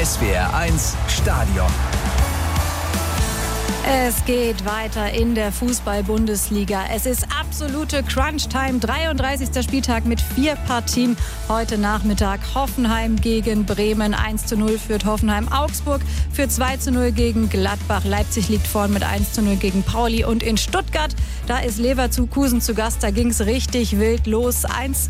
SWR1 Stadion. Es geht weiter in der Fußball-Bundesliga. Es ist absolute Crunch-Time. 33. Spieltag mit 4 Partien. Heute Nachmittag Hoffenheim gegen Bremen. 1:0 führt Hoffenheim. Augsburg für 2:0 gegen Gladbach. Leipzig liegt vorn mit 1:0 gegen Pauli. Und in Stuttgart, da ist Leverkusen zu Gast. Da ging es richtig wild los.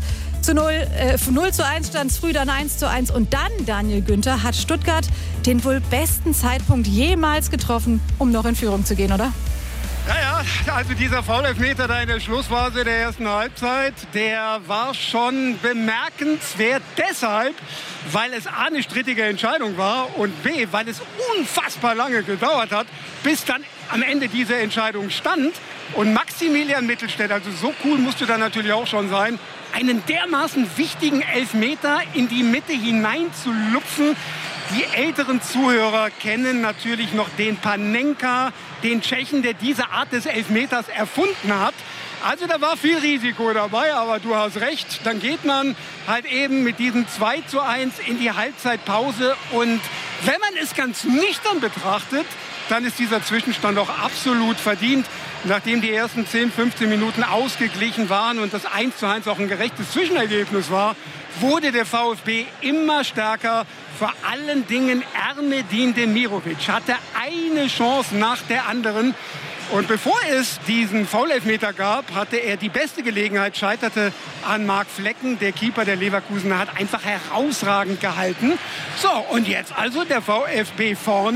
0:1 stand es früh, dann 1:1. Und dann, Daniel Günther, hat Stuttgart den wohl besten Zeitpunkt jemals getroffen, um noch in Führung zu gehen, oder? Ja, also dieser Foul-Elfmeter da in der Schlussphase der ersten Halbzeit, der war schon bemerkenswert deshalb, weil es A, eine strittige Entscheidung war und B, weil es unfassbar lange gedauert hat, bis dann am Ende diese Entscheidung stand. Und Maximilian Mittelstädt, also so cool musste da natürlich auch schon sein, einen dermaßen wichtigen Elfmeter in die Mitte hinein zu lupfen. Die älteren Zuhörer kennen natürlich noch den Panenka, den Tschechen, der diese Art des Elfmeters erfunden hat. Also da war viel Risiko dabei, aber du hast recht. Dann geht man halt eben mit diesem 2:1 in die Halbzeitpause. Und wenn man es ganz nüchtern betrachtet, dann ist dieser Zwischenstand auch absolut verdient. Nachdem die ersten 10, 15 Minuten ausgeglichen waren und das 1:1 auch ein gerechtes Zwischenergebnis war, wurde der VfB immer stärker. Vor allen Dingen Erdemir Demirovic hatte eine Chance nach der anderen. Und bevor es diesen Foul-Elfmeter gab, hatte er die beste Gelegenheit, scheiterte an Marc Flecken. Der Keeper der Leverkusener hat einfach herausragend gehalten. So, und jetzt also der VfB vorne.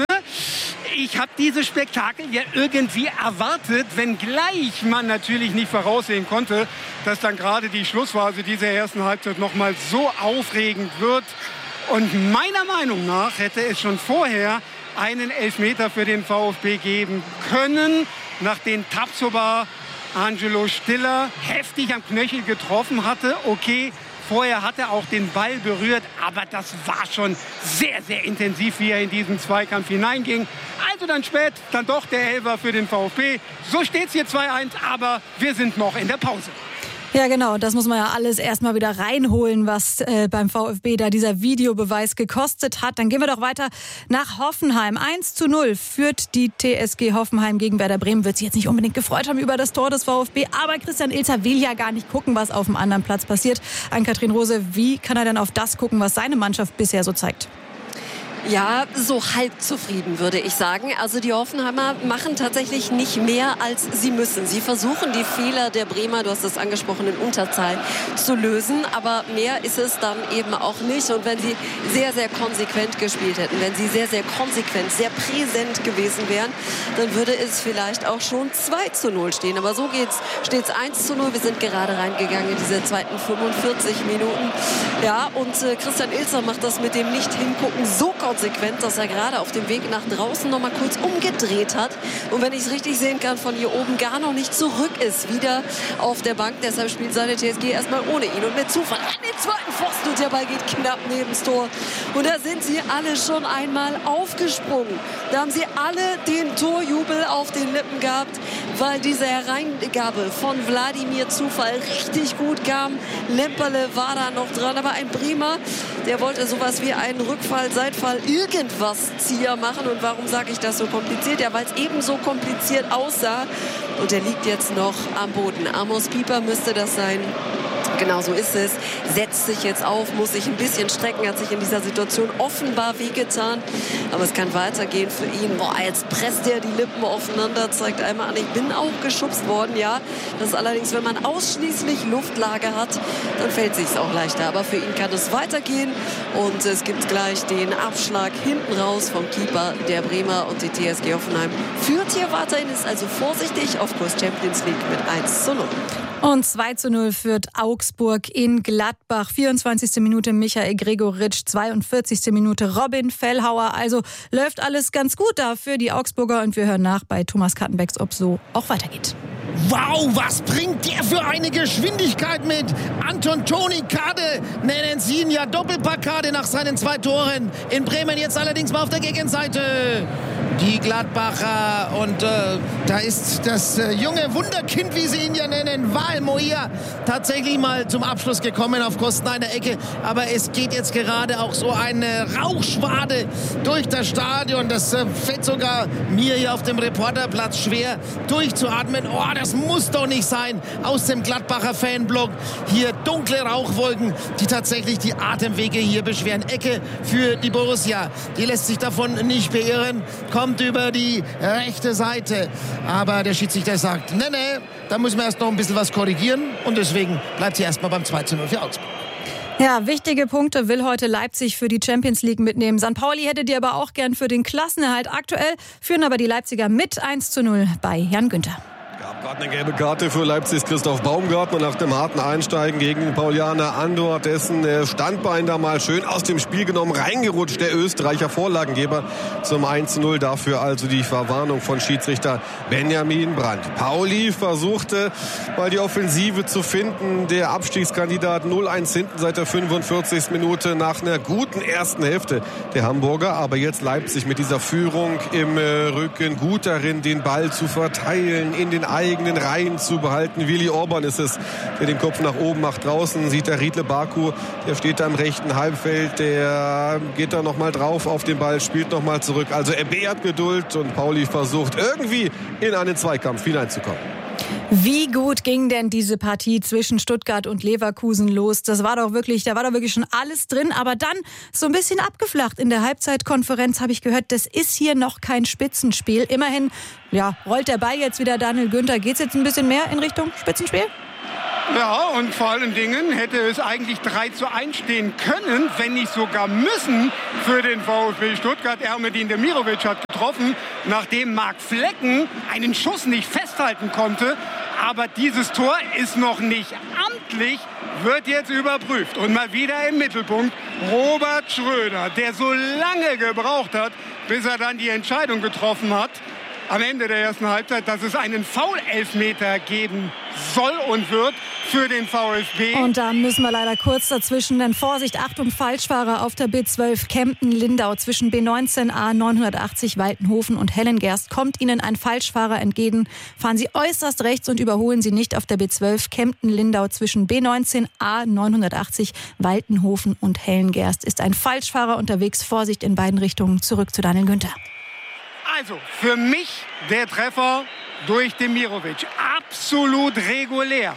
Ich habe dieses Spektakel ja irgendwie erwartet, wenngleich man natürlich nicht voraussehen konnte, dass dann gerade die Schlussphase dieser ersten Halbzeit noch mal so aufregend wird. Und meiner Meinung nach hätte es schon vorher einen Elfmeter für den VfB geben können, nachdem Tapsoba Angelo Stiller heftig am Knöchel getroffen hatte. Okay, vorher hat er auch den Ball berührt, aber das war schon sehr, sehr intensiv, wie er in diesen Zweikampf hineinging. Also dann spät, dann doch der Elfer für den VfB. So steht es hier 2:1, aber wir sind noch in der Pause. Ja, genau. Das muss man ja alles erstmal wieder reinholen, was beim VfB da dieser Videobeweis gekostet hat. Dann gehen wir doch weiter nach Hoffenheim. 1:0 führt die TSG Hoffenheim gegen Werder Bremen. Wird sich jetzt nicht unbedingt gefreut haben über das Tor des VfB. Aber Christian Ilzer will ja gar nicht gucken, was auf dem anderen Platz passiert. Ann-Kathrin Rose, wie kann er denn auf das gucken, was seine Mannschaft bisher so zeigt? Ja, so halb zufrieden, würde ich sagen. Also die Hoffenheimer machen tatsächlich nicht mehr, als sie müssen. Sie versuchen, die Fehler der Bremer, du hast es angesprochen, in Unterzahl zu lösen. Aber mehr ist es dann eben auch nicht. Und wenn sie sehr, sehr konsequent gespielt hätten, wenn sie sehr, sehr konsequent, sehr präsent gewesen wären, dann würde es vielleicht auch schon 2:0 stehen. Aber so steht es 1:0. Wir sind gerade reingegangen in diese zweiten 45 Minuten. Ja, und Christian Ilzer macht das mit dem Nicht-Hingucken so konsequent, dass er gerade auf dem Weg nach draußen noch mal kurz umgedreht hat. Und wenn ich es richtig sehen kann, von hier oben gar noch nicht zurück ist. Wieder auf der Bank. Deshalb spielt seine TSG erstmal ohne ihn. Und mit Zufall an den zweiten Pfosten. Und der Ball geht knapp neben das Tor. Und da sind sie alle schon einmal aufgesprungen. Da haben sie alle den Torjubel auf den Lippen gehabt, weil diese Hereingabe von Wladimir Zufall richtig gut kam. Lemperle war da noch dran. Aber ein Bremer, der wollte sowas wie einen Rückfall, Seitfall, irgendwas Zieher machen. Und warum sage ich das so kompliziert? Ja, weil es eben so kompliziert aussah. Und er liegt jetzt noch am Boden. Amos Pieper müsste das sein. Genau so ist es. Setzt sich jetzt auf, muss sich ein bisschen strecken, hat sich in dieser Situation offenbar wehgetan. Aber es kann weitergehen für ihn. Boah, jetzt presst er die Lippen aufeinander, zeigt einmal an, ich bin auch geschubst worden. Ja, das ist allerdings, wenn man ausschließlich Luftlager hat, dann fällt es sich auch leichter. Aber für ihn kann es weitergehen. Und es gibt gleich den Abschlag hinten raus vom Keeper der Bremer. Und die TSG Hoffenheim führt hier weiterhin, ist also vorsichtig auf Kurs Champions League mit 1:0. Und 2:0 führt Augsburg in Gladbach. 24. Minute Michael Gregoritsch, 42. Minute Robin Fellhauer. Also läuft alles ganz gut da für die Augsburger. Und wir hören nach bei Thomas Kattenbecks, ob so auch weitergeht. Wow, was bringt der für eine Geschwindigkeit mit? Anton Toni Kade nennen sie ihn ja Doppelpackade nach seinen 2 Toren. In Bremen jetzt allerdings mal auf der Gegenseite. Die Gladbacher und da ist das junge Wunderkind, wie sie ihn ja nennen, Wael Moia, tatsächlich mal zum Abschluss gekommen auf Kosten einer Ecke. Aber es geht jetzt gerade auch so eine Rauchschwade durch das Stadion. Das fällt sogar mir hier auf dem Reporterplatz schwer durchzuatmen. Oh, das muss doch nicht sein. Aus dem Gladbacher Fanblock hier dunkle Rauchwolken, die tatsächlich die Atemwege hier beschweren. Ecke für die Borussia. Die lässt sich davon nicht beirren. Kommt über die rechte Seite. Aber der Schiedsrichter sagt, nee, da müssen wir erst noch ein bisschen was korrigieren. Und deswegen bleibt sie erstmal beim 2:0 für Augsburg. Ja, wichtige Punkte will heute Leipzig für die Champions League mitnehmen. St. Pauli hätte die aber auch gern für den Klassenerhalt. Aktuell führen aber die Leipziger mit 1:0 bei Jan Günther. Gab gerade eine gelbe Karte für Leipzigs Christoph Baumgartner nach dem harten Einsteigen gegen den Paulianer Andor. Dessen Standbein da mal schön aus dem Spiel genommen, reingerutscht. Der Österreicher Vorlagengeber zum 1:0. Dafür also die Verwarnung von Schiedsrichter Benjamin Brandt. Pauli versuchte mal die Offensive zu finden. Der Abstiegskandidat 0-1 hinten seit der 45. Minute nach einer guten ersten Hälfte der Hamburger. Aber jetzt Leipzig mit dieser Führung im Rücken gut darin, den Ball zu verteilen, in den eigenen Reihen zu behalten. Willi Orban ist es, der den Kopf nach oben macht. Draußen sieht der Riedle Baku, der steht da im rechten Halbfeld, der geht da nochmal drauf auf den Ball, spielt nochmal zurück. Also RB hat Geduld und Pauli versucht irgendwie in einen Zweikampf hineinzukommen. Wie gut ging denn diese Partie zwischen Stuttgart und Leverkusen los? Da war doch wirklich schon alles drin, aber dann so ein bisschen abgeflacht. In der Halbzeitkonferenz habe ich gehört, das ist hier noch kein Spitzenspiel. Immerhin, rollt der Ball jetzt wieder Daniel Günther. Geht's jetzt ein bisschen mehr in Richtung Spitzenspiel? Ja, und vor allen Dingen hätte es eigentlich 3:1 stehen können, wenn nicht sogar müssen für den VfB Stuttgart. Ermedin Demirovic hat getroffen, nachdem Marc Flecken einen Schuss nicht festhalten konnte. Aber dieses Tor ist noch nicht amtlich, wird jetzt überprüft. Und mal wieder im Mittelpunkt Robert Schröder, der so lange gebraucht hat, bis er dann die Entscheidung getroffen hat, am Ende der ersten Halbzeit, dass es einen Foul-Elfmeter geben soll und wird für den VfB. Und da müssen wir leider kurz dazwischen, denn Vorsicht, Achtung, Falschfahrer auf der B12 Kempten-Lindau zwischen B19 A980 Waltenhofen und Hellengerst. Kommt Ihnen ein Falschfahrer entgegen, fahren Sie äußerst rechts und überholen Sie nicht auf der B12 Kempten-Lindau zwischen B19 A980 Waltenhofen und Hellengerst. Ist ein Falschfahrer unterwegs, Vorsicht in beiden Richtungen. Zurück zu Daniel Günther. Also, für mich der Treffer durch Demirovic. Absolut regulär.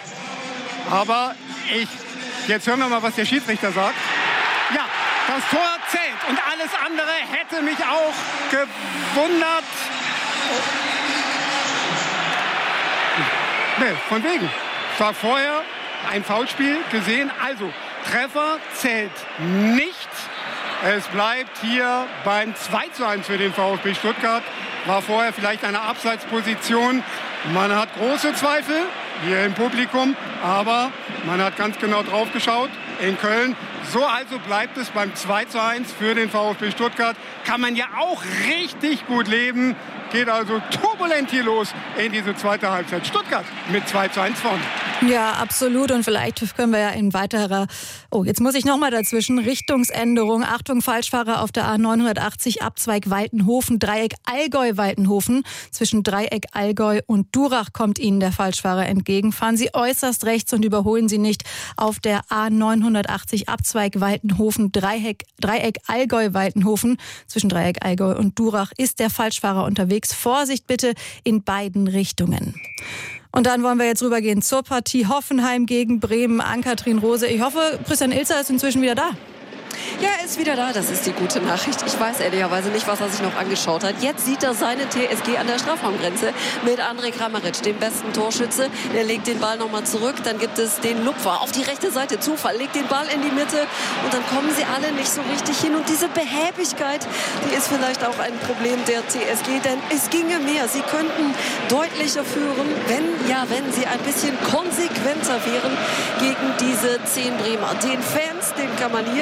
Aber jetzt hören wir mal, was der Schiedsrichter sagt. Ja, das Tor zählt und alles andere hätte mich auch gewundert. Nee, von wegen. Es war vorher ein Foulspiel gesehen. Also, Treffer zählt nicht. Es bleibt hier beim 2:1 für den VfB Stuttgart. War vorher vielleicht eine Abseitsposition. Man hat große Zweifel hier im Publikum, aber man hat ganz genau drauf geschaut in Köln. So also bleibt es beim 2:1 für den VfB Stuttgart. Kann man ja auch richtig gut leben. Geht also turbulent hier los in diese zweite Halbzeit. Stuttgart mit 2:1 vorne. Ja, absolut. Und vielleicht können wir ja in weiterer... Oh, jetzt muss ich nochmal dazwischen. Richtungsänderung. Achtung, Falschfahrer auf der A980 Abzweig Waltenhofen, Dreieck Allgäu-Waltenhofen. Zwischen Dreieck Allgäu und Durach kommt Ihnen der Falschfahrer entgegen. Fahren Sie äußerst rechts und überholen Sie nicht auf der A980 Abzweig Waltenhofen, Dreieck Allgäu-Waltenhofen. Zwischen Dreieck Allgäu und Durach ist der Falschfahrer unterwegs. Vorsicht bitte in beiden Richtungen. Und dann wollen wir jetzt rübergehen zur Partie Hoffenheim gegen Bremen. Ann-Kathrin Rose. Ich hoffe, Christian Ilzer ist inzwischen wieder da. Ja, er ist wieder da, das ist die gute Nachricht. Ich weiß ehrlicherweise nicht, was er sich noch angeschaut hat. Jetzt sieht er seine TSG an der Strafraumgrenze mit Andrej Kramaric, dem besten Torschütze. Der legt den Ball nochmal zurück. Dann gibt es den Lupfer auf die rechte Seite. Zufall, legt den Ball in die Mitte. Und dann kommen sie alle nicht so richtig hin. Und diese Behäbigkeit, die ist vielleicht auch ein Problem der TSG. Denn es ginge mehr. Sie könnten deutlicher führen, wenn sie ein bisschen konsequenter wären gegen diese 10 Bremer. Den Fans, den kann man hier, das können wir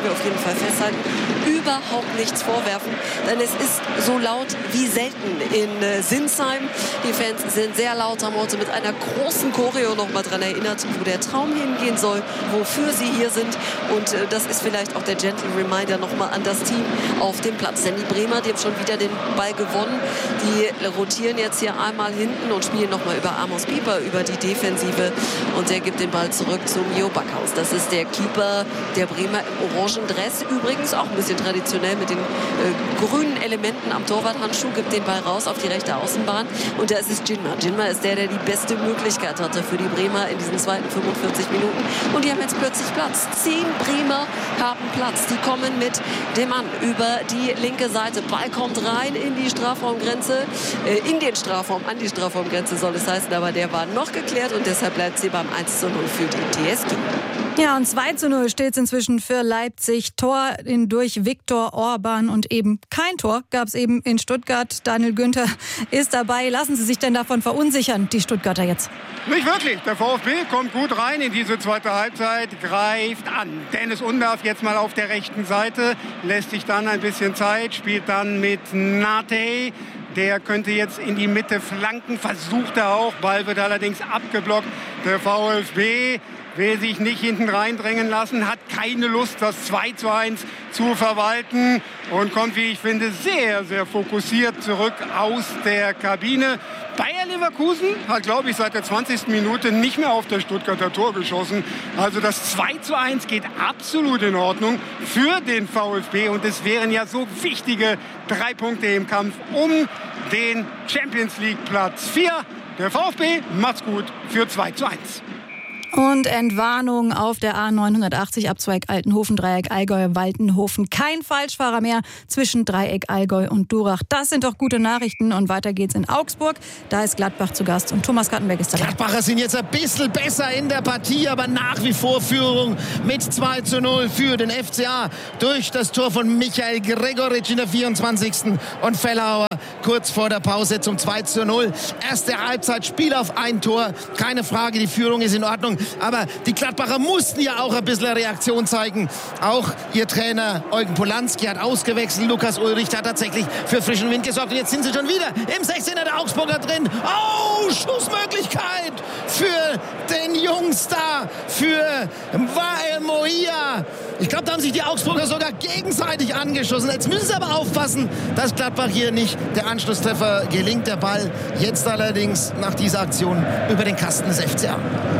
wir auf jeden Fall festhalten, überhaupt nichts vorwerfen, denn es ist so laut wie selten in Sinsheim. Die Fans sind sehr laut, haben heute mit einer großen Choreo noch mal daran erinnert, wo der Traum hingehen soll, wofür sie hier sind. Und das ist vielleicht auch der Gentle Reminder noch mal an das Team auf dem Platz. Denn die Bremer, die haben schon wieder den Ball gewonnen. Die rotieren jetzt hier einmal hinten und spielen noch mal über Amos Pieper, über die Defensive. Und der gibt den Ball zurück zu Mio Backhaus. Das ist der Keeper der Bremer im orangen Dress. Übrigens auch ein bisschen traditionell mit den grünen Elementen am Torwarthandschuh. Gibt den Ball raus auf die rechte Außenbahn. Und da ist es Jinma. Jinma ist der die beste Möglichkeit hatte für die Bremer in diesen zweiten 45 Minuten. Und die haben jetzt plötzlich Platz. 10 Bremer haben Platz. Die kommen mit dem Mann über die linke Seite. Ball kommt rein in die Strafraumgrenze. In den Strafraum, an die Strafraumgrenze soll es heißen. Aber der war noch geklärt und deshalb bleibt sie beim 1:0 für die TSG. Ja, und 2:0 steht es inzwischen für Leipzig. Tor durch Viktor Orban und eben kein Tor gab es eben in Stuttgart. Daniel Günther ist dabei. Lassen Sie sich denn davon verunsichern, die Stuttgarter jetzt? Nicht wirklich. Der VfB kommt gut rein in diese zweite Halbzeit, greift an. Dennis Undaff jetzt mal auf der rechten Seite, lässt sich dann ein bisschen Zeit, spielt dann mit Nate. Der könnte jetzt in die Mitte flanken, versucht er auch. Ball wird allerdings abgeblockt. Der VfB will sich nicht hinten reindrängen lassen, hat keine Lust, das 2:1 zu verwalten und kommt, wie ich finde, sehr, sehr fokussiert zurück aus der Kabine. Bayer Leverkusen hat, glaube ich, seit der 20. Minute nicht mehr auf das Stuttgarter Tor geschossen. Also das 2:1 geht absolut in Ordnung für den VfB. Und es wären ja so wichtige 3 Punkte im Kampf um den Champions League Platz 4. Der VfB macht's gut für 2:1. Und Entwarnung auf der A980 Abzweig Altenhofen, Dreieck Allgäu, Waltenhofen. Kein Falschfahrer mehr zwischen Dreieck Allgäu und Durach. Das sind doch gute Nachrichten. Und weiter geht's in Augsburg. Da ist Gladbach zu Gast und Thomas Kattenberg ist dabei. Gladbacher sind jetzt ein bisschen besser in der Partie, aber nach wie vor Führung mit 2:0 für den FCA durch das Tor von Michael Gregoritsch in der 24. und Fellauer kurz vor der Pause zum 2:0. Erste Halbzeit, Spiel auf ein Tor. Keine Frage, die Führung ist in Ordnung. Aber die Gladbacher mussten ja auch ein bisschen Reaktion zeigen. Auch ihr Trainer Eugen Polanski hat ausgewechselt. Lukas Ulrich hat tatsächlich für frischen Wind gesorgt. Und jetzt sind sie schon wieder im 16er der Augsburger drin. Oh, Schussmöglichkeit für den Jungstar, für Wael Moia. Ich glaube, da haben sich die Augsburger sogar gegenseitig angeschossen. Jetzt müssen sie aber aufpassen, dass Gladbach hier nicht der Anschlusstreffer gelingt. Der Ball jetzt allerdings nach dieser Aktion über den Kasten des FCA.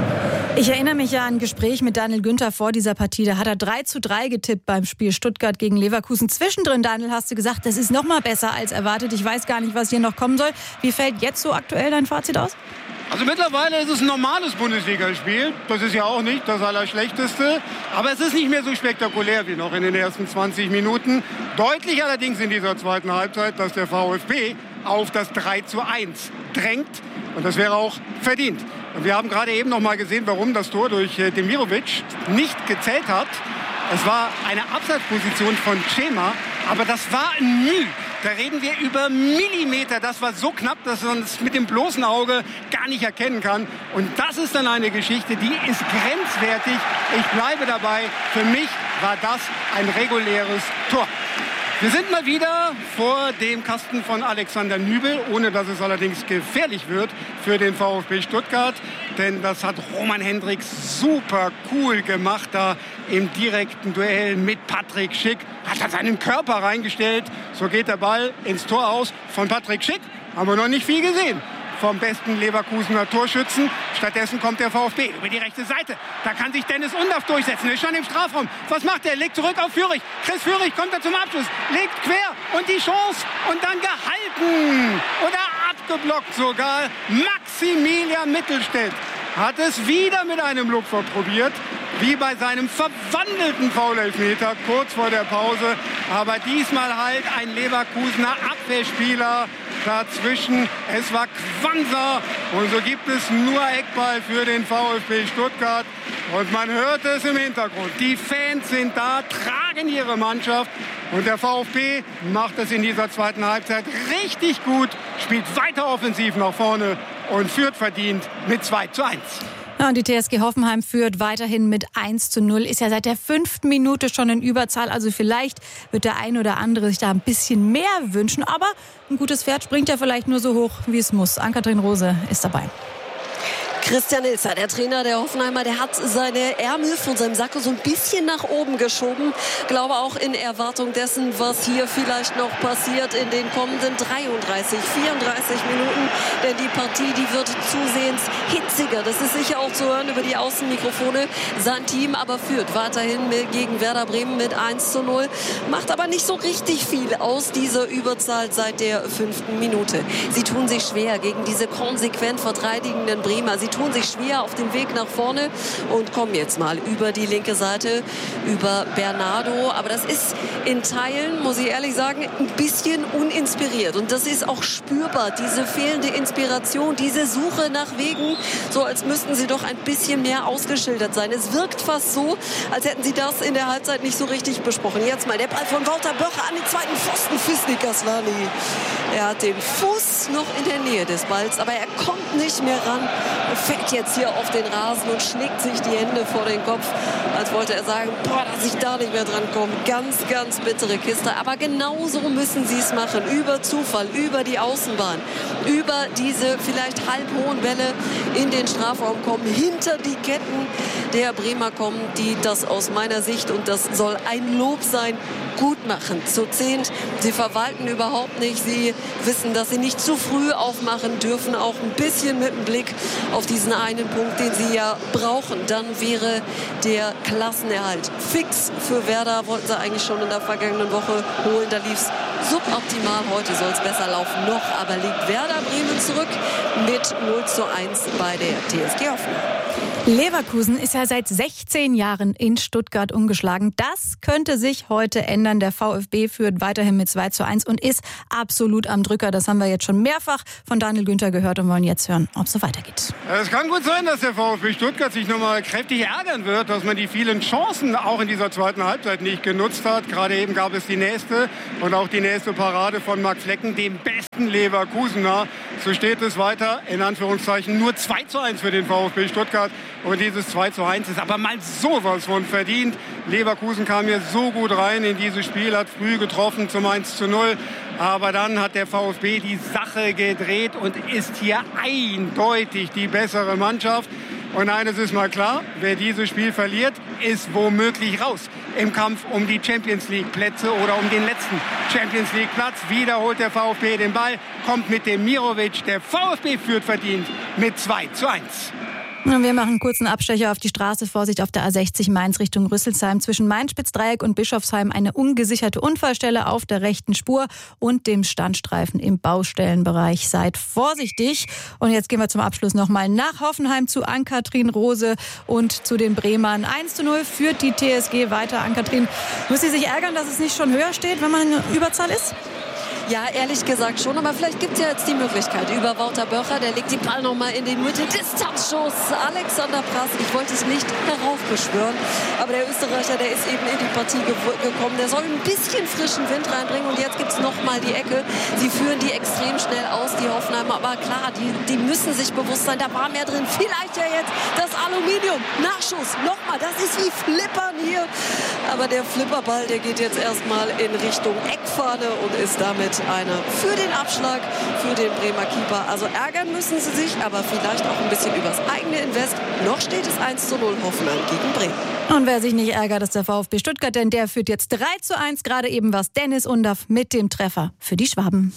Ich erinnere mich ja an ein Gespräch mit Daniel Günther vor dieser Partie. Da hat er 3:3 getippt beim Spiel Stuttgart gegen Leverkusen. Zwischendrin, Daniel, hast du gesagt, das ist noch mal besser als erwartet. Ich weiß gar nicht, was hier noch kommen soll. Wie fällt jetzt so aktuell dein Fazit aus? Also mittlerweile ist es ein normales Bundesligaspiel. Das ist ja auch nicht das Allerschlechteste. Aber es ist nicht mehr so spektakulär wie noch in den ersten 20 Minuten. Deutlich allerdings in dieser zweiten Halbzeit, dass der VfB auf das 3:1 drängt. Und das wäre auch verdient. Und wir haben gerade eben noch mal gesehen, warum das Tor durch Demirovic nicht gezählt hat. Es war eine Abseitsposition von Cema, aber das war ein Mühe. Da reden wir über Millimeter. Das war so knapp, dass man es mit dem bloßen Auge gar nicht erkennen kann. Und das ist dann eine Geschichte, die ist grenzwertig. Ich bleibe dabei. Für mich war das ein reguläres Tor. Wir sind mal wieder vor dem Kasten von Alexander Nübel, ohne dass es allerdings gefährlich wird für den VfB Stuttgart. Denn das hat Roman Hendricks super cool gemacht, da im direkten Duell mit Patrick Schick. Hat er seinen Körper reingestellt. So geht der Ball ins Tor aus von Patrick Schick. Haben wir noch nicht viel gesehen vom besten Leverkusener Torschützen. Stattdessen kommt der VfB über die rechte Seite. Da kann sich Dennis Undaff durchsetzen. Er ist schon im Strafraum. Was macht er? Legt zurück auf Führig. Chris Führig kommt da zum Abschluss. Legt quer und die Chance und dann gehalten. Oder abgeblockt sogar. Maximilian Mittelstädt hat es wieder mit einem Lupfer probiert. Wie bei seinem verwandelten Foul-Elfmeter kurz vor der Pause. Aber diesmal halt ein Leverkusener Abwehrspieler dazwischen. Es war Quanser und so gibt es nur Eckball für den VfB Stuttgart. Und man hört es im Hintergrund. Die Fans sind da, tragen ihre Mannschaft. Und der VfB macht es in dieser zweiten Halbzeit richtig gut, spielt weiter offensiv nach vorne und führt verdient mit 2:1. Ja, und die TSG Hoffenheim führt weiterhin mit 1:0, ist ja seit der 5. Minute schon in Überzahl. Also vielleicht wird der ein oder andere sich da ein bisschen mehr wünschen. Aber ein gutes Pferd springt ja vielleicht nur so hoch, wie es muss. Ann-Kathrin Rose ist dabei. Christian Ilzer, der Trainer der Hoffenheimer, der hat seine Ärmel von seinem Sakko so ein bisschen nach oben geschoben. Glaube auch in Erwartung dessen, was hier vielleicht noch passiert in den kommenden 34 Minuten. Denn die Partie, die wird zusehends hitziger. Das ist sicher auch zu hören über die Außenmikrofone. Sein Team aber führt weiterhin gegen Werder Bremen mit 1:0. Macht aber nicht so richtig viel aus dieser Überzahl seit der 5. Minute. Sie tun sich schwer gegen diese konsequent verteidigenden Bremer. Sie tun sich schwer auf dem Weg nach vorne und kommen jetzt mal über die linke Seite, über Bernardo. Aber das ist in Teilen, muss ich ehrlich sagen, ein bisschen uninspiriert. Und das ist auch spürbar, diese fehlende Inspiration, diese Suche nach Wegen, so als müssten sie doch ein bisschen mehr ausgeschildert sein. Es wirkt fast so, als hätten sie das in der Halbzeit nicht so richtig besprochen. Jetzt mal der Ball von Walter Böcher an den zweiten Pfosten. Fisnik Aslani. Er hat den Fuß noch in der Nähe des Balls, aber er kommt nicht mehr ran. Er fällt jetzt hier auf den Rasen und schlägt sich die Hände vor den Kopf, als wollte er sagen, boah, dass ich da nicht mehr dran komme. Ganz, ganz bittere Kiste. Aber genauso müssen sie es machen. Über Zufall, über die Außenbahn, über diese vielleicht halbhohen Bälle in den Strafraum kommen, hinter die Ketten der Bremer kommen, die das aus meiner Sicht, und das soll ein Lob sein, gut machen. Zu 10. Sie verwalten überhaupt nicht. Sie wissen, dass sie nicht zu früh aufmachen dürfen. Auch ein bisschen mit dem Blick auf diesen einen Punkt, den sie ja brauchen. Dann wäre der Klassenerhalt fix für Werder. Wollten sie eigentlich schon in der vergangenen Woche holen. Da lief es suboptimal. Heute soll es besser laufen. Noch aber liegt Werder Bremen zurück mit 0:1 bei der TSG Hoffenheim. Leverkusen ist ja seit 16 Jahren in Stuttgart ungeschlagen. Das könnte sich heute ändern. Der VfB führt weiterhin mit 2:1 und ist absolut am Drücker. Das haben wir jetzt schon mehrfach von Daniel Günther gehört und wollen jetzt hören, ob es so weitergeht. Es kann gut sein, dass der VfB Stuttgart sich nochmal kräftig ärgern wird, dass man die vielen Chancen auch in dieser zweiten Halbzeit nicht genutzt hat. Gerade eben gab es die nächste und auch die nächste Parade von Marc Flecken, dem besten Leverkusener. So steht es weiter, in Anführungszeichen, nur 2:1 für den VfB Stuttgart. Und dieses 2:1 ist aber mal sowas von verdient. Leverkusen kam hier so gut rein in dieses Spiel, hat früh getroffen zum 1:0. Aber dann hat der VfB die Sache gedreht und ist hier eindeutig die bessere Mannschaft. Und eines ist mal klar, wer dieses Spiel verliert, ist womöglich raus im Kampf um die Champions-League-Plätze oder um den letzten Champions-League-Platz. Wiederholt der VfB den Ball, kommt mit dem Mirovic. Der VfB führt verdient mit 2:1. Wir machen einen kurzen Abstecher auf die Straße. Vorsicht auf der A60 Mainz Richtung Rüsselsheim. Zwischen Main-Spitz-Dreieck und Bischofsheim eine ungesicherte Unfallstelle auf der rechten Spur und dem Standstreifen im Baustellenbereich. Seid vorsichtig. Und jetzt gehen wir zum Abschluss nochmal nach Hoffenheim zu Ann-Kathrin Rose und zu den Bremern. 1:0 führt die TSG weiter. Ann-Kathrin, muss sie sich ärgern, dass es nicht schon höher steht, wenn man in Überzahl ist? Ja, ehrlich gesagt schon, aber vielleicht gibt es ja jetzt die Möglichkeit über Wouter Böcher, der legt den Ball nochmal in die Mitte, Distanzschuss, Alexander Prass, ich wollte es nicht heraufbeschwören, aber der Österreicher, der ist eben in die Partie gekommen, der soll ein bisschen frischen Wind reinbringen und jetzt gibt es nochmal die Ecke, sie führen die extrem schnell aus, die Hoffenheimer, aber klar, die müssen sich bewusst sein, da war mehr drin, vielleicht ja jetzt das Aluminium, Nachschuss, nochmal, das ist wie Flippern hier, aber der Flipperball, der geht jetzt erstmal in Richtung Eckfahne und ist damit einer für den Abschlag, für den Bremer Keeper. Also ärgern müssen sie sich, aber vielleicht auch ein bisschen übers eigene Invest. Noch steht es 1:0 Hoffenheim gegen Bremen. Und wer sich nicht ärgert, ist der VfB Stuttgart, denn der führt jetzt 3:1. Gerade eben war es Dennis Undaff mit dem Treffer für die Schwaben.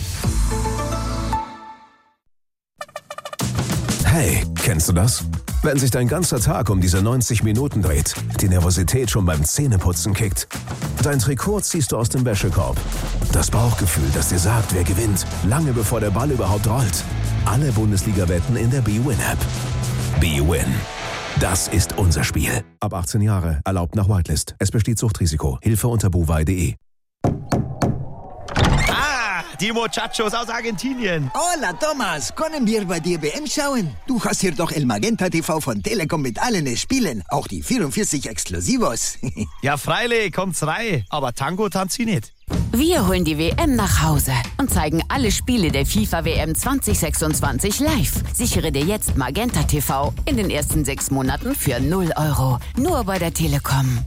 Hey, kennst du das? Wenn sich dein ganzer Tag um diese 90 Minuten dreht, die Nervosität schon beim Zähneputzen kickt, dein Trikot ziehst du aus dem Wäschekorb. Das Bauchgefühl, das dir sagt, wer gewinnt, lange bevor der Ball überhaupt rollt. Alle Bundesliga-Wetten in der BWin-App. BWin. Das ist unser Spiel. Ab 18 Jahre, erlaubt nach Whitelist. Es besteht Suchtrisiko. Hilfe unter buwei.de. Die Muchachos aus Argentinien. Hola, Thomas. Können wir bei dir WM schauen? Du hast hier doch El Magenta TV von Telekom mit allen Spielen. Auch die 44 Exklusivos. Ja, freilich, kommt's rein. Aber Tango tanzt sie nicht. Wir holen die WM nach Hause und zeigen alle Spiele der FIFA WM 2026 live. Sichere dir jetzt Magenta TV in den ersten 6 Monaten für 0 €. Nur bei der Telekom.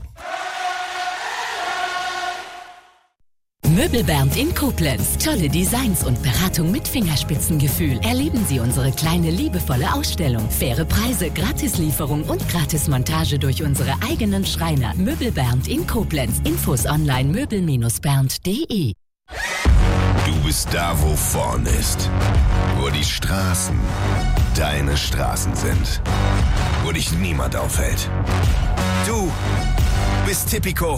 Möbel Bernd in Koblenz. Tolle Designs und Beratung mit Fingerspitzengefühl. Erleben Sie unsere kleine, liebevolle Ausstellung. Faire Preise, Gratislieferung und Gratismontage durch unsere eigenen Schreiner. Möbel Bernd in Koblenz. Infos online möbel-bernd.de. Du bist da, wo vorn ist. Wo die Straßen deine Straßen sind. Wo dich niemand aufhält. Du bist Tipico.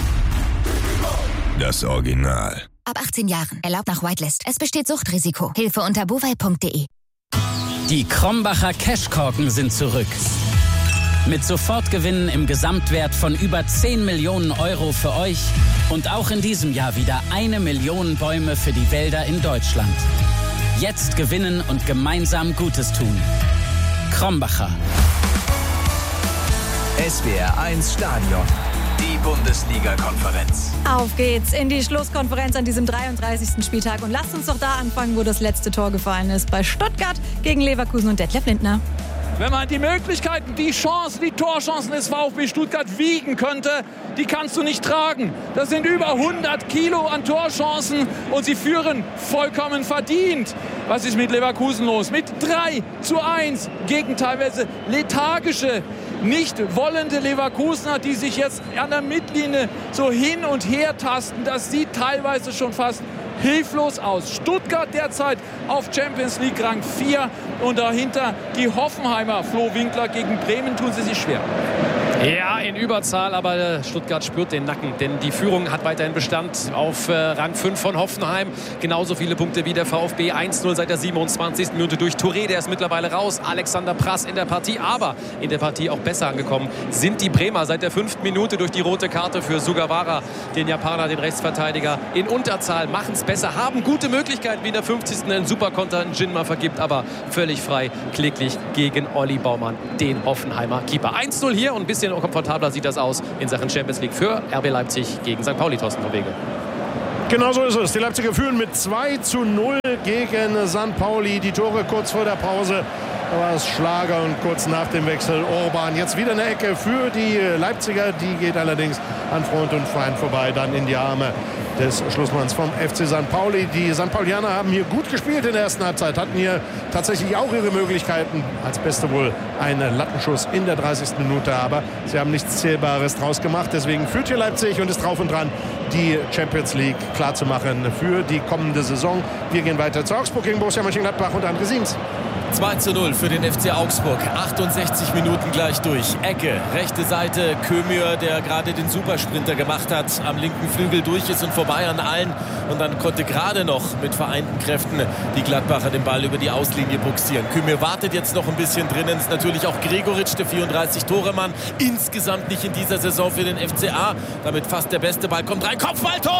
Das Original. Ab 18 Jahren. Erlaubt nach Whitelist. Es besteht Suchtrisiko. Hilfe unter bovai.de. Die Krombacher Cashkorken sind zurück. Mit Sofortgewinnen im Gesamtwert von über 10 Millionen € für euch und auch in diesem Jahr wieder 1 Million Bäume für die Wälder in Deutschland. Jetzt gewinnen und gemeinsam Gutes tun. Krombacher. SWR 1 Stadion. Die Bundesliga-Konferenz. Auf geht's in die Schlusskonferenz an diesem 33. Spieltag. Und lasst uns doch da anfangen, wo das letzte Tor gefallen ist. Bei Stuttgart gegen Leverkusen und Detlef Lindner. Wenn man die Möglichkeiten, die Chancen, die Torchancen des VfB Stuttgart wiegen könnte, die kannst du nicht tragen. Das sind über 100 Kilo an Torchancen und sie führen vollkommen verdient. Was ist mit Leverkusen los? Mit 3:1 gegen teilweise lethargische, nicht wollende Leverkusener, die sich jetzt an der Mittellinie so hin und her tasten. Das sieht teilweise schon fast hilflos aus. Stuttgart derzeit auf Champions League Rang 4 und dahinter die Hoffenheimer. Flo Winkler gegen Bremen tun sie sich schwer. Ja, in Überzahl, aber Stuttgart spürt den Nacken, denn die Führung hat weiterhin Bestand auf Rang 5 von Hoffenheim. Genauso viele Punkte wie der VfB, 1:0 seit der 27. Minute durch Touré, der ist mittlerweile raus. Alexander Prass in der Partie, aber in der Partie auch besser angekommen sind die Bremer seit der 5. Minute durch die rote Karte für Sugawara, den Japaner, den Rechtsverteidiger. In Unterzahl, machen es besser, haben gute Möglichkeiten, wie in der 50. einen Superkonter in Jinma vergibt, aber völlig frei, kläglich gegen Olli Baumann, den Hoffenheimer Keeper. 1:0 hier und ein bisschen komfortabler sieht das aus in Sachen Champions League für RB Leipzig gegen St. Pauli. Thorsten von Wege. Genau so ist es. Die Leipziger führen mit 2:0 gegen St. Pauli. Die Tore kurz vor der Pause. Da war es Schlager und kurz nach dem Wechsel Orban. Jetzt wieder eine Ecke für die Leipziger. Die geht allerdings an Freund und Feind vorbei, dann in die Arme des Schlussmanns vom FC St. Pauli. Die St. Paulianer haben hier gut gespielt in der ersten Halbzeit, hatten hier tatsächlich auch ihre Möglichkeiten. Als Beste wohl einen Lattenschuss in der 30. Minute, aber sie haben nichts Zählbares draus gemacht. Deswegen führt hier Leipzig und ist drauf und dran, die Champions League klarzumachen für die kommende Saison. Wir gehen weiter zu Augsburg gegen Borussia Mönchengladbach und André Siems. 2:0 für den FC Augsburg. 68 Minuten gleich durch. Ecke, rechte Seite, Kömür, der gerade den Supersprinter gemacht hat, am linken Flügel durch ist und vorbei an allen. Und dann konnte gerade noch mit vereinten Kräften die Gladbacher den Ball über die Auslinie buxieren. Kömür wartet jetzt noch ein bisschen drinnen. Ist natürlich auch Gregoritsch, der 34-Tore-Mann. Insgesamt nicht in dieser Saison für den FCA. Damit fast der beste Ball kommt rein. Kopfballtor!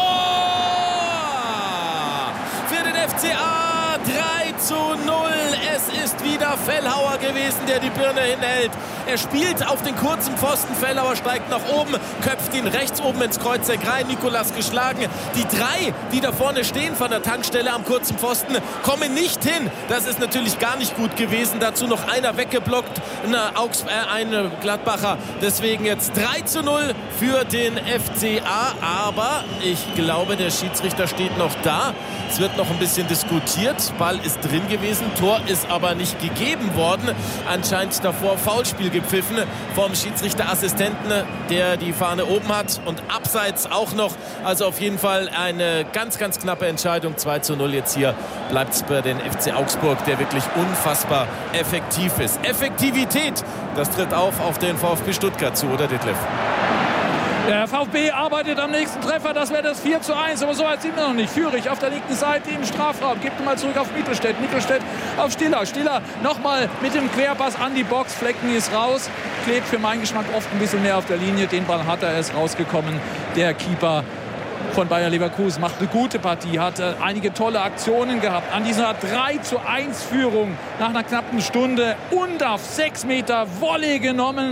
Für den FCA 3:0. Es ist wieder Fellhauer gewesen, der die Birne hinhält. Er spielt auf den kurzen Pfosten. Fellhauer steigt nach oben, köpft ihn rechts oben ins Kreuzeck rein. Nikolas geschlagen. Die 3, die da vorne stehen von der Tankstelle am kurzen Pfosten, kommen nicht hin. Das ist natürlich gar nicht gut gewesen. Dazu noch einer weggeblockt, ein Gladbacher. Deswegen jetzt 3:0 für den FCA. Aber ich glaube, der Schiedsrichter steht noch da. Es wird noch ein bisschen diskutiert. Ball ist drin gewesen, Tor ist aber nicht gegeben worden. Anscheinend davor Foulspiel gepfiffen vom Schiedsrichterassistenten, der die Fahne oben hat. Und abseits auch noch. Also auf jeden Fall eine ganz, ganz knappe Entscheidung. 2:0 jetzt hier. Bleibt es bei den FC Augsburg, der wirklich unfassbar effektiv ist. Effektivität, das tritt auf den VfB Stuttgart zu, oder Detlef? Der VfB arbeitet am nächsten Treffer, das wäre das 4:1, aber so weit sind wir noch nicht. Führig auf der linken Seite im Strafraum, gibt ihn mal zurück auf Mittelstädt. Mittelstädt auf Stiller. Stiller nochmal mit dem Querpass an die Box. Flecken ist raus, klebt für meinen Geschmack oft ein bisschen mehr auf der Linie. Den Ball hat er, ist rausgekommen. Der Keeper von Bayer Leverkusen macht eine gute Partie, hat einige tolle Aktionen gehabt. An dieser 3:1 Führung nach einer knappen Stunde und auf 6 Meter Volley genommen.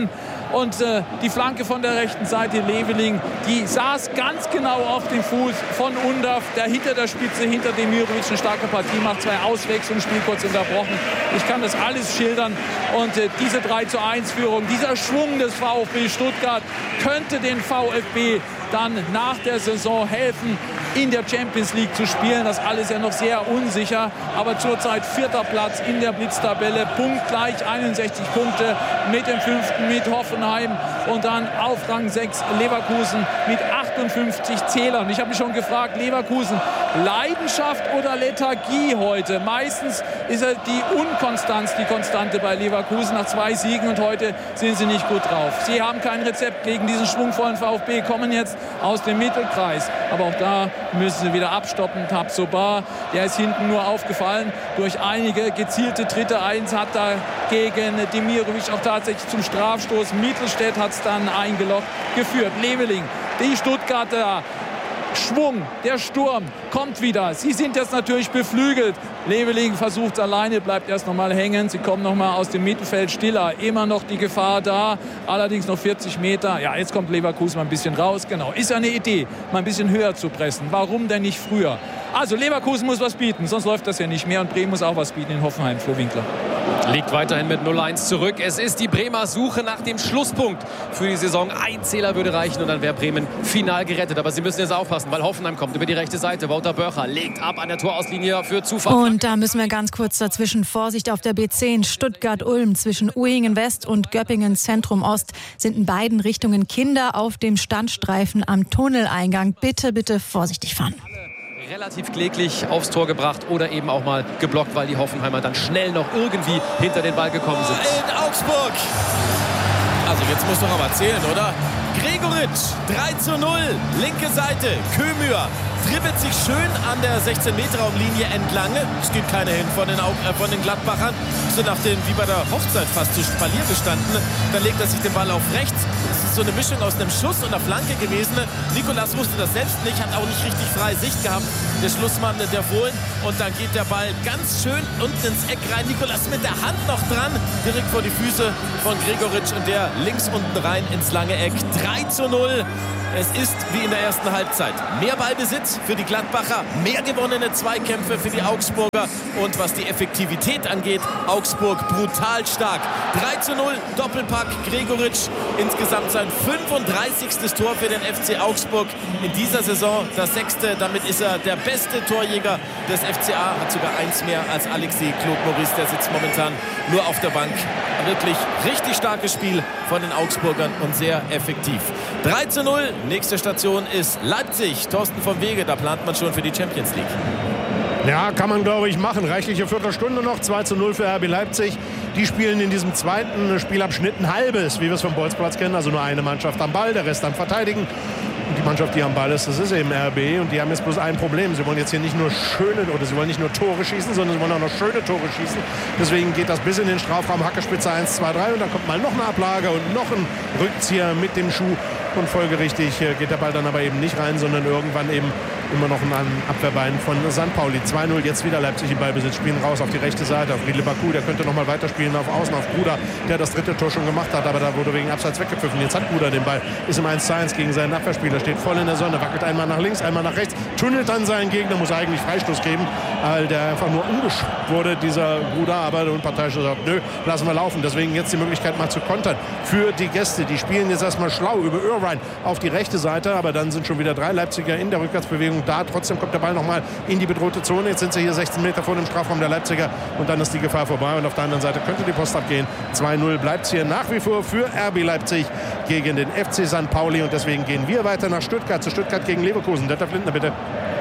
Und die Flanke von der rechten Seite, Leveling, die saß ganz genau auf dem Fuß von Undav, der hinter der Spitze, hinter Demirovic eine starke Partie macht. 2 Auswechslungen, Spiel kurz unterbrochen. Ich kann das alles schildern. Und diese 3:1-Führung, dieser Schwung des VfB Stuttgart könnte den VfB dann nach der Saison helfen, in der Champions League zu spielen. Das alles ja noch sehr unsicher, aber zurzeit 4. Platz in der Blitztabelle, punktgleich 61 Punkte mit dem 5. mit Hoffenheim und dann auf Rang 6 Leverkusen mit 58 Zählern. Ich habe mich schon gefragt, Leverkusen, Leidenschaft oder Lethargie heute? Meistens ist die Unkonstanz die Konstante bei Leverkusen nach 2 Siegen und heute sind sie nicht gut drauf. Sie haben kein Rezept gegen diesen schwungvollen VfB, kommen jetzt aus dem Mittelkreis, aber auch da müssen sie wieder abstoppen. Tabsoba, der ist hinten nur aufgefallen durch einige gezielte Tritte. Eins hat da gegen Demirovic auch tatsächlich zum Strafstoß. Mittelstädt hat es dann eingeloggt, geführt. Leveling, die Stuttgarter Schwung, der Sturm kommt wieder. Sie sind jetzt natürlich beflügelt. Leveling versucht es alleine, bleibt erst noch mal hängen. Sie kommen noch mal aus dem Mittelfeld. Stiller, immer noch die Gefahr da. Allerdings noch 40 Meter. Ja, jetzt kommt Leverkusen mal ein bisschen raus. Genau, ist eine Idee, mal ein bisschen höher zu pressen. Warum denn nicht früher? Also Leverkusen muss was bieten, sonst läuft das ja nicht mehr. Und Bremen muss auch was bieten in Hoffenheim. Flo Winkler. Liegt weiterhin mit 0:1 zurück. Es ist die Bremer Suche nach dem Schlusspunkt für die Saison. Ein Zähler würde reichen und dann wäre Bremen final gerettet. Aber sie müssen jetzt aufpassen, weil Hoffenheim kommt über die rechte Seite. Wouter Börcher legt ab an der Torauslinie für Zufall. Und da müssen wir ganz kurz dazwischen. Vorsicht auf der B10. Stuttgart-Ulm zwischen Uhingen West und Göppingen Zentrum Ost sind in beiden Richtungen Kinder auf dem Standstreifen am Tunneleingang. Bitte, bitte vorsichtig fahren. Relativ kläglich aufs Tor gebracht oder eben auch mal geblockt, weil die Hoffenheimer dann schnell noch irgendwie hinter den Ball gekommen sind. In Augsburg. Also jetzt muss doch aber zählen, oder? Gregoritsch, 3:0, linke Seite, Kömür dribbelt sich schön an der 16-Meter-Raumlinie entlang. Es geht keiner hin von den Gladbachern. So nach dem, wie bei der Hochzeit fast, zu Spalier gestanden. Dann legt er sich den Ball auf rechts. Das ist so eine Mischung aus einem Schuss und einer Flanke gewesen. Nikolas wusste das selbst nicht, hat auch nicht richtig freie Sicht gehabt. Der Schlussmann, der Fohlen. Und dann geht der Ball ganz schön unten ins Eck rein. Nikolas mit der Hand noch dran, direkt vor die Füße von Gregoritsch und der links unten rein ins lange Eck. 3:0. Es ist wie in der ersten Halbzeit. Mehr Ballbesitz für die Gladbacher, mehr gewonnene Zweikämpfe für die Augsburger. Und was die Effektivität angeht, Augsburg brutal stark. 3:0, Doppelpack, Gregoritsch. Insgesamt sein 35. Tor für den FC Augsburg in dieser Saison. Das 6. Damit ist er der beste Torjäger des FCA. Hat sogar 1 mehr als Alexis Claude Maurice. Der sitzt momentan nur auf der Bank. Wirklich richtig starkes Spiel von den Augsburgern und sehr effektiv. 3:0. Nächste Station ist Leipzig. Thorsten vom Wege, da plant man schon für die Champions League. Ja, kann man, glaube ich, machen. Reichliche Viertelstunde noch. 2:0 für RB Leipzig. Die spielen in diesem zweiten Spielabschnitt ein halbes, wie wir es vom Bolzplatz kennen. Also nur eine Mannschaft am Ball, der Rest am Verteidigen. Und die Mannschaft, die am Ball ist, das ist eben RB. Und die haben jetzt bloß ein Problem. Sie wollen jetzt hier nicht nur sie wollen nicht nur Tore schießen, sondern sie wollen auch noch schöne Tore schießen. Deswegen geht das bis in den Strafraum. Hackespitze 1, 2, 3. Und dann kommt mal noch eine Ablage und noch ein Rückzieher mit dem Schuh. Und folgerichtig geht der Ball dann aber eben nicht rein, sondern irgendwann eben immer noch ein Abwehrbein von St. Pauli. 2:0, jetzt wieder Leipzig im Ballbesitz, spielen raus auf die rechte Seite, auf Riedle Baku, der könnte noch mal weiterspielen auf Außen, auf Gruda, der das 3. Tor schon gemacht hat, aber da wurde wegen Abseits weggepfiffen. Jetzt hat Gruda den Ball, ist im 1:1 gegen seinen Abwehrspieler, steht voll in der Sonne, wackelt einmal nach links, einmal nach rechts, tunnelt dann seinen Gegner, muss eigentlich Freistoß geben, weil der einfach nur umgeschubst wurde, dieser Gruda, aber der Unparteiische sagt, nö, lassen wir laufen. Deswegen jetzt die Möglichkeit mal zu kontern für die Gäste. Die spielen jetzt erstmal schlau über Irvine auf die rechte Seite, aber dann sind schon wieder 3 Leipziger in der Rückwärtsbewegung da. Trotzdem kommt der Ball nochmal in die bedrohte Zone. Jetzt sind sie hier 16 Meter vor dem Strafraum der Leipziger und dann ist die Gefahr vorbei. Und auf der anderen Seite könnte die Post abgehen. 2:0 bleibt es hier nach wie vor für RB Leipzig gegen den FC St. Pauli. Und deswegen gehen wir weiter nach Stuttgart, zu Stuttgart gegen Leverkusen. Detlef Lindner, bitte.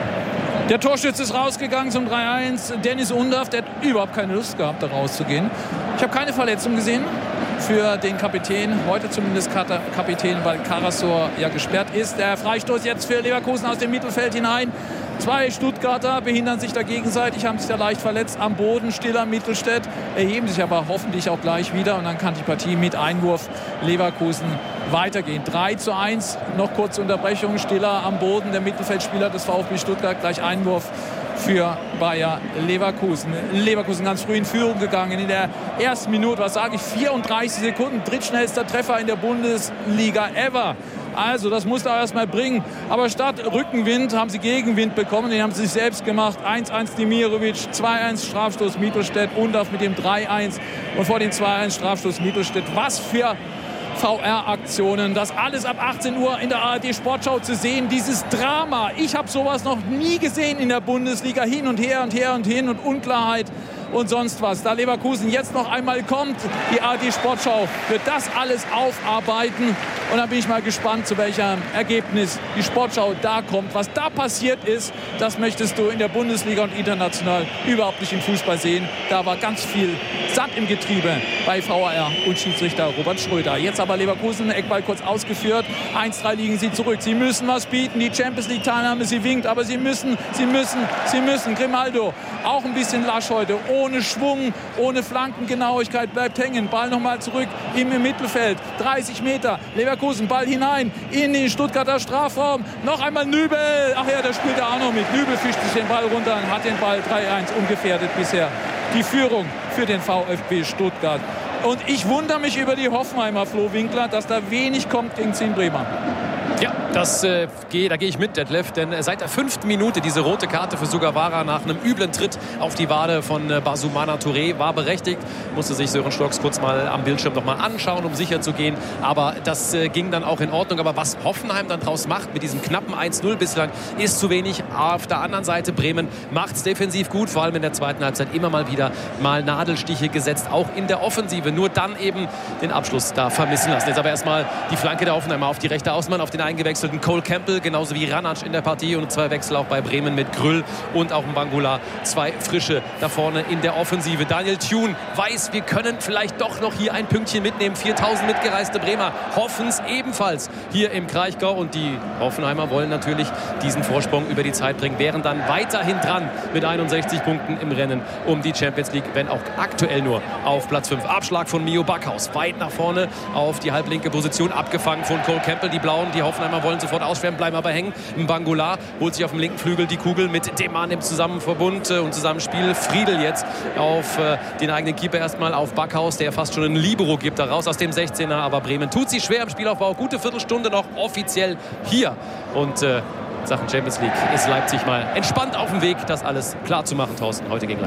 Der Torschütze ist rausgegangen zum 3:1. Dennis Undav, der hat überhaupt keine Lust gehabt, da rauszugehen. Ich habe keine Verletzung gesehen für den Kapitän, heute zumindest Kapitän, weil Karasor ja gesperrt ist. Der Freistoß jetzt für Leverkusen aus dem Mittelfeld hinein. 2 Stuttgarter behindern sich da gegenseitig, haben sich da leicht verletzt am Boden. Stiller, Mittelstädt erheben sich aber hoffentlich auch gleich wieder und dann kann die Partie mit Einwurf Leverkusen weitergehen. 3:1, noch kurze Unterbrechung. Stiller am Boden, der Mittelfeldspieler des VfB Stuttgart, gleich Einwurf für Bayer Leverkusen. Leverkusen ganz früh in Führung gegangen. In der ersten Minute, 34 Sekunden, drittschnellster Treffer in der Bundesliga ever. Also, das musste er erstmal bringen. Aber statt Rückenwind haben sie Gegenwind bekommen. Den haben sie sich selbst gemacht. 1-1 Demirovic, 2-1 Strafstoß Mittelstädt, Undorf mit dem 3-1 und vor dem 2-1 Strafstoß Mittelstädt. Was für VR-Aktionen. Das alles ab 18 Uhr in der ARD-Sportschau zu sehen. Dieses Drama. Ich habe sowas noch nie gesehen in der Bundesliga. Hin und her und her und hin und Unklarheit und sonst was. Da Leverkusen jetzt noch einmal kommt, die ARD-Sportschau wird das alles aufarbeiten. Und dann bin ich mal gespannt, zu welchem Ergebnis die Sportschau da kommt. Was da passiert ist, das möchtest du in der Bundesliga und international überhaupt nicht im Fußball sehen. Da war ganz viel Sand im Getriebe bei VAR und Schiedsrichter Robert Schröder. Jetzt aber Leverkusen, Eckball kurz ausgeführt. 1-3 liegen sie zurück. Sie müssen was bieten. Die Champions-League-Teilnahme, sie winkt, aber sie müssen. Grimaldo, auch ein bisschen lasch heute. Ohne Schwung, ohne Flankengenauigkeit, bleibt hängen. Ball nochmal zurück im Mittelfeld. 30 Meter. Leverkusen, Ball hinein in den Stuttgarter Strafraum. Noch einmal Nübel. Ach ja, der spielt da auch noch mit. Nübel fischt sich den Ball runter und hat den Ball 3-1 ungefährdet bisher. Die Führung für den VfB Stuttgart. Und ich wundere mich über die Hoffenheimer, Flo Winkler, dass da wenig kommt gegen 10 Bremer. Ja, da gehe ich mit, Detlef, denn seit der 5. Minute diese rote Karte für Sugawara nach einem üblen Tritt auf die Wade von Basumana Touré war berechtigt. Musste sich Sören Storks kurz mal am Bildschirm noch mal anschauen, um sicher zu gehen. Aber das ging dann auch in Ordnung. Aber was Hoffenheim dann draus macht mit diesem knappen 1-0 bislang, ist zu wenig. Auf der anderen Seite, Bremen macht es defensiv gut, vor allem in der zweiten Halbzeit immer mal wieder Nadelstiche gesetzt, auch in der Offensive. Nur dann eben den Abschluss da vermissen lassen. Jetzt aber erstmal die Flanke der Hoffenheimer auf die rechte Außenbahn, auf den eingewechselten Cole Campbell, genauso wie Ranac in der Partie und 2 Wechsel auch bei Bremen mit Grüll und auch Mbangula. 2 Frische da vorne in der Offensive. Daniel Thune weiß, wir können vielleicht doch noch hier ein Pünktchen mitnehmen. 4.000 mitgereiste Bremer hoffen es ebenfalls hier im Kraichgau und die Hoffenheimer wollen natürlich diesen Vorsprung über die Zeit bringen, wären dann weiterhin dran mit 61 Punkten im Rennen um die Champions League, wenn auch aktuell nur auf Platz 5. Abschlag von Mio Backhaus, weit nach vorne auf die halblinke Position, abgefangen von Cole Campbell. Die Blauen, die Hoffenheimer wollen sofort ausschwärmen, bleiben aber hängen. Mbangula holt sich auf dem linken Flügel die Kugel mit dem Mann im Zusammenverbund und Zusammenspiel. Friedel jetzt auf den eigenen Keeper erstmal, auf Backhaus, der fast schon einen Libero gibt, da raus aus dem 16er. Aber Bremen tut sich schwer im Spielaufbau. Gute Viertelstunde noch offiziell hier. Und Sachen Champions League ist Leipzig mal entspannt auf dem Weg, das alles klar zu machen, Thorsten, heute gegen Leipzig.